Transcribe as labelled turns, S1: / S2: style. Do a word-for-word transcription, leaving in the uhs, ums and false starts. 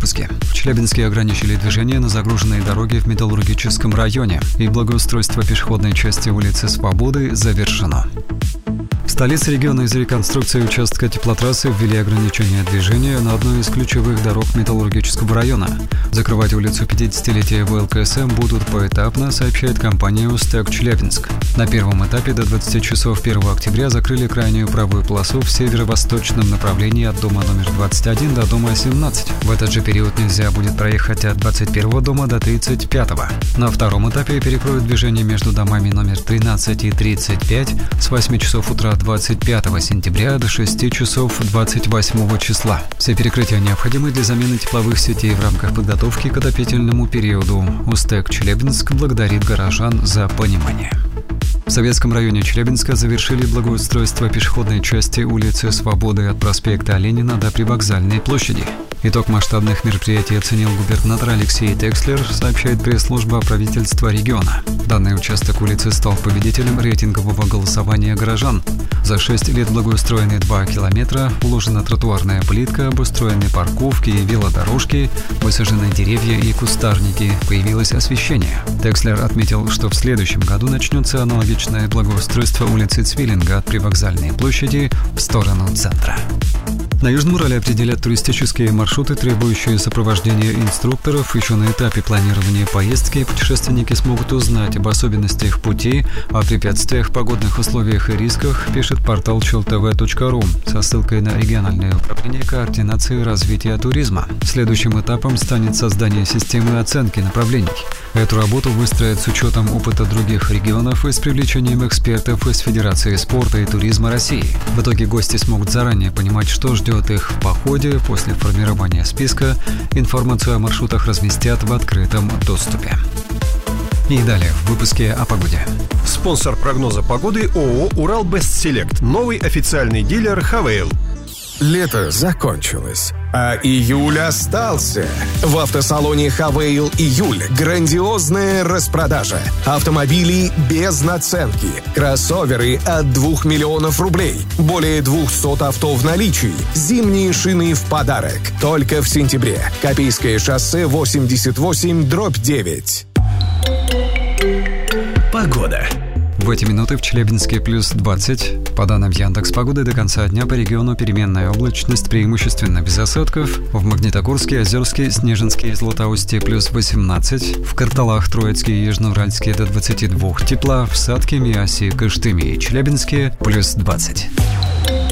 S1: выпуске. В Челябинске ограничили движение на загруженной дороге в Металлургическом районе, и благоустройство пешеходной части улицы Свободы завершено. В столице региона из-за реконструкции участка теплотрассы ввели ограничения движения на одной из ключевых дорог Металлургического района. Закрывать улицу пятидесятилетия вэ эл ка эс эм будут поэтапно, сообщает компания «Устэк Челябинск». На первом этапе до двадцати часов первого октября закрыли крайнюю правую полосу в северо-восточном направлении от дома номер двадцать один до дома семнадцать. В этот же период нельзя будет проехать от двадцать первого дома до тридцать пятого. На втором этапе перекроют движение между домами номер тринадцать и тридцать пять с восьми часов утра двадцать пятого сентября до шести часов двадцать восьмого числа. Все перекрытия необходимы для замены тепловых сетей в рамках подготовки к отопительному периоду. Устэк Челябинск благодарит горожан за понимание. В Советском районе Челябинска завершили благоустройство пешеходной части улицы Свободы от проспекта Ленина до Привокзальной площади. Итог масштабных мероприятий оценил губернатор Алексей Текслер, сообщает пресс-служба правительства региона. Данный участок улицы стал победителем рейтингового голосования горожан. За шесть лет благоустроены два километра, уложена тротуарная плитка, обустроены парковки и велодорожки, высажены деревья и кустарники, появилось освещение. Текслер отметил, что в следующем году начнется аналогичное благоустройство улицы Цвиллинга от Привокзальной площади в сторону центра. На Южном Урале определят туристические маршруты, требующие сопровождения инструкторов. Еще на этапе планирования поездки путешественники смогут узнать об особенностях пути, о препятствиях, погодных условиях и рисках, пишет портал челтв точка ру со ссылкой на региональное управление координации развития туризма. Следующим этапом станет создание системы оценки направлений. Эту работу выстроят с учетом опыта других регионов и с привлечением экспертов из Федерации спорта и туризма России. В итоге гости смогут заранее понимать, что ждет их в походе. После формирования списка информацию о маршрутах разместят в открытом доступе. И далее в выпуске о погоде.
S2: Спонсор прогноза погоды ООО «Урал Бестселект», новый официальный дилер «Хавейл».
S3: Лето закончилось, а июль остался. В автосалоне «Хавейл» июль. Грандиозная распродажа. Автомобили без наценки. Кроссоверы от двух миллионов рублей. Более двухсот авто в наличии. Зимние шины в подарок. Только в сентябре. Копейское шоссе восемьдесят восемь дробь девять.
S2: Погода.
S1: В эти минуты в Челябинске плюс двадцать. По данным Яндекс.Погоды, до конца дня по региону переменная облачность, преимущественно без осадков. В Магнитогорске, Озерске, Снежинске и Златоусте плюс восемнадцать. В Карталах, Троицке и Южноуральске до двадцати двух тепла. В Сатке, Миасе, Кыштыме и Челябинске плюс двадцать.